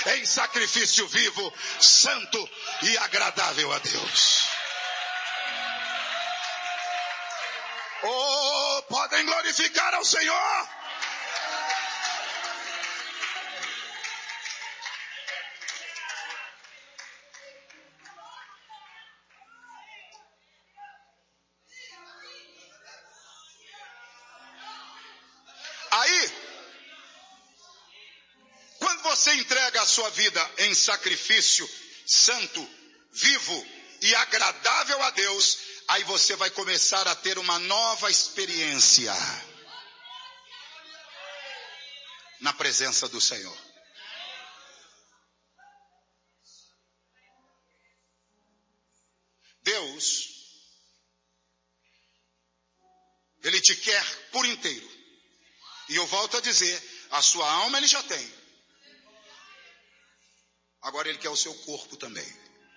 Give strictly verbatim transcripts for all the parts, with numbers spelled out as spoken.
em sacrifício vivo, santo e agradável a Deus. Oh, podem glorificar ao Senhor. Aí, quando você entrega a sua vida em sacrifício santo, vivo e agradável a Deus, aí você vai começar a ter uma nova experiência na presença do Senhor. Deus, Ele te quer por inteiro. E eu volto a dizer, a sua alma Ele já tem. Agora Ele quer o seu corpo também.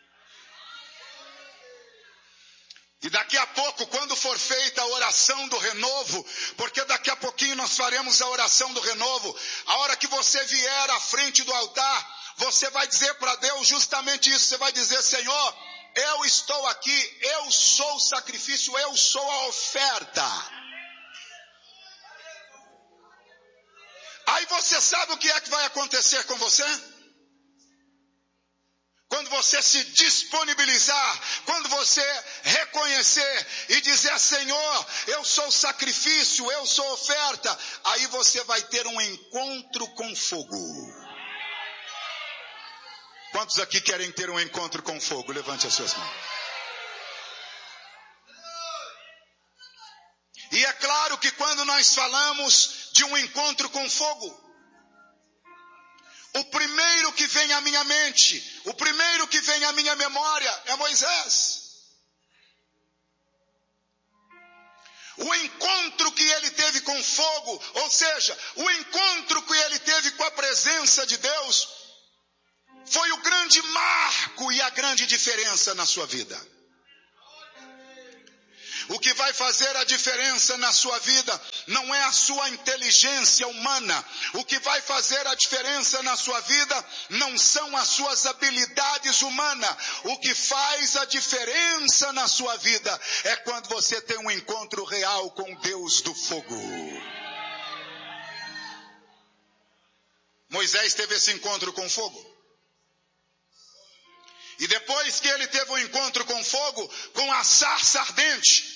E daqui a pouco, quando for feita a oração do renovo, porque daqui a pouquinho nós faremos a oração do renovo, a hora que você vier à frente do altar, você vai dizer para Deus justamente isso, você vai dizer, Senhor, eu estou aqui, eu sou o sacrifício, eu sou a oferta. Aí você sabe o que é que vai acontecer com você? Quando você se disponibilizar, quando você reconhecer e dizer, Senhor, eu sou sacrifício, eu sou oferta, aí você vai ter um encontro com fogo. Quantos aqui querem ter um encontro com fogo? Levante as suas mãos. E é claro que quando nós falamos de um encontro com fogo, o primeiro que vem à minha mente, o primeiro que vem à minha memória é Moisés. O encontro que ele teve com fogo, ou seja, o encontro que ele teve com a presença de Deus, foi o grande marco e a grande diferença na sua vida. O que vai fazer a diferença na sua vida não é a sua inteligência humana. O que vai fazer a diferença na sua vida não são as suas habilidades humanas. O que faz a diferença na sua vida é quando você tem um encontro real com Deus do fogo. Moisés teve esse encontro com fogo. E depois que ele teve um encontro com fogo, com a sarça ardente,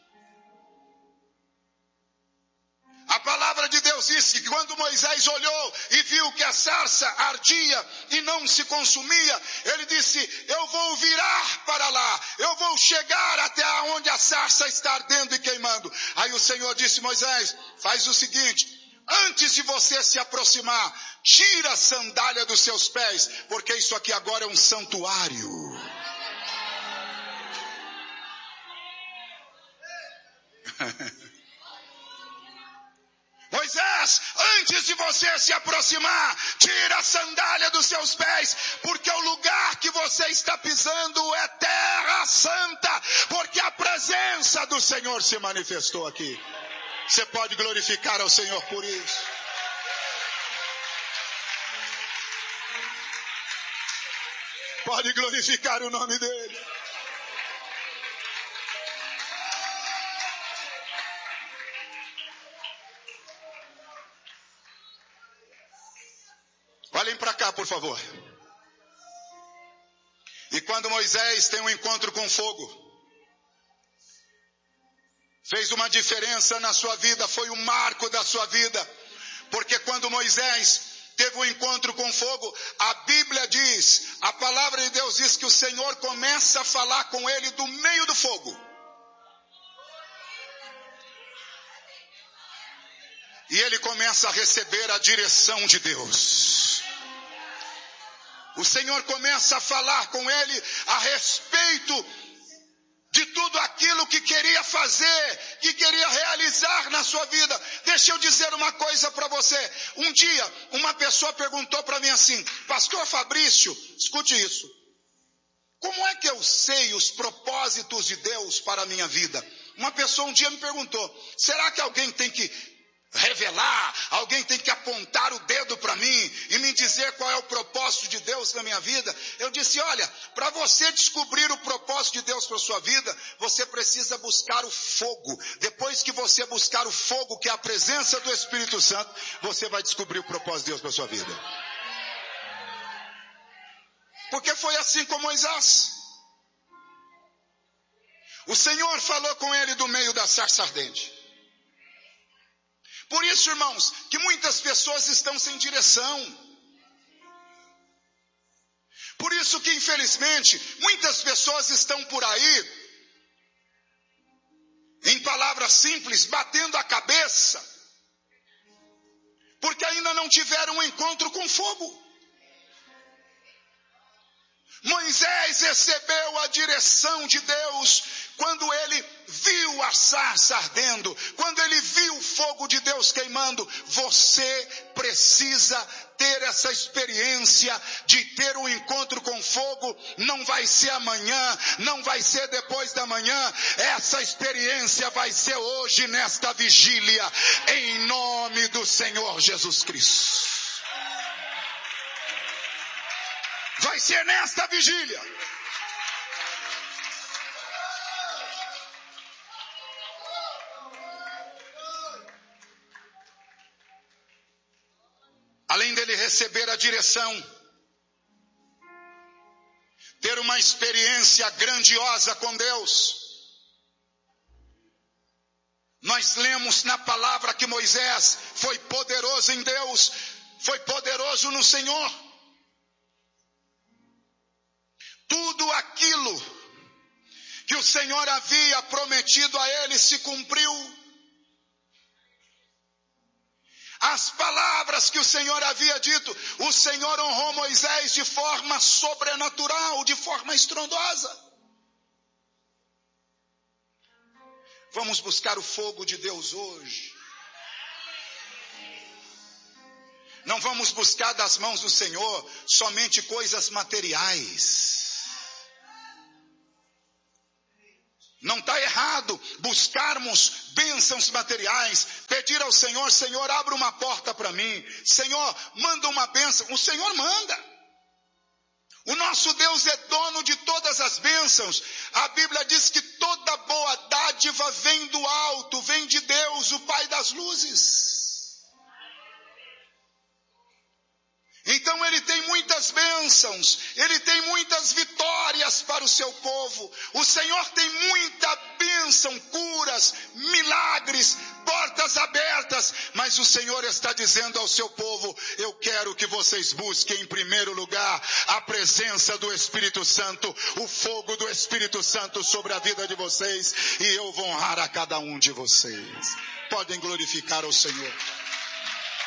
a palavra de Deus diz que quando Moisés olhou e viu que a sarça ardia e não se consumia, ele disse, eu vou virar para lá, eu vou chegar até onde a sarça está ardendo e queimando. Aí o Senhor disse, Moisés, faz o seguinte, antes de você se aproximar, tira a sandália dos seus pés, porque isso aqui agora é um santuário. Moisés, antes de você se aproximar, tira a sandália dos seus pés, porque o lugar que você está pisando é terra santa, porque a presença do Senhor se manifestou aqui. Você pode glorificar ao Senhor por isso. Pode glorificar o nome dele. Olhem para cá, por favor. E quando Moisés tem um encontro com fogo, fez uma diferença na sua vida, foi o marco da sua vida. Porque quando Moisés teve um encontro com fogo, a Bíblia diz, a palavra de Deus diz que o Senhor começa a falar com ele do meio do fogo. E ele começa a receber a direção de Deus. O Senhor começa a falar com ele a respeito de tudo aquilo que queria fazer, que queria realizar na sua vida. Deixa eu dizer uma coisa para você. Um dia, uma pessoa perguntou para mim assim, Pastor Fabrício, escute isso. Como é que eu sei os propósitos de Deus para a minha vida? Uma pessoa um dia me perguntou, será que alguém tem que revelar, alguém tem que apontar o dedo para mim e me dizer qual é o propósito de Deus na minha vida. Eu disse, olha, para você descobrir o propósito de Deus para sua vida, você precisa buscar o fogo. Depois que você buscar o fogo, que é a presença do Espírito Santo, você vai descobrir o propósito de Deus para sua vida. Porque foi assim com Moisés. O Senhor falou com ele do meio da sarça ardente. Por isso, irmãos, que muitas pessoas estão sem direção. Por isso que, infelizmente, muitas pessoas estão por aí, em palavras simples, batendo a cabeça, porque ainda não tiveram um encontro com fogo. Moisés recebeu a direção de Deus quando ele viu a sarça ardendo, quando ele viu o fogo de Deus queimando. Você precisa ter essa experiência de ter um encontro com fogo. Não vai ser amanhã, não vai ser depois da manhã, essa experiência vai ser hoje nesta vigília, em nome do Senhor Jesus Cristo. Vai ser nesta vigília. Além dele receber a direção, ter uma experiência grandiosa com Deus, nós lemos na palavra que Moisés foi poderoso em Deus, foi poderoso no Senhor. Tudo aquilo que o Senhor havia prometido a ele se cumpriu. As palavras que o Senhor havia dito, o Senhor honrou Moisés de forma sobrenatural, de forma estrondosa. Vamos buscar o fogo de Deus hoje. Não vamos buscar das mãos do Senhor somente coisas materiais. Não está errado buscarmos bênçãos materiais, pedir ao Senhor, Senhor, abre uma porta para mim, Senhor, manda uma bênção. O Senhor manda. O nosso Deus é dono de todas as bênçãos. A Bíblia diz que toda boa dádiva vem do alto, vem de Deus, o Pai das luzes. Então ele tem muitas bênçãos, ele tem muitas vitórias para o seu povo. O Senhor tem muita bênção, curas, milagres, portas abertas. Mas o Senhor está dizendo ao seu povo, eu quero que vocês busquem em primeiro lugar a presença do Espírito Santo, o fogo do Espírito Santo sobre a vida de vocês, e eu vou honrar a cada um de vocês. Podem glorificar ao Senhor.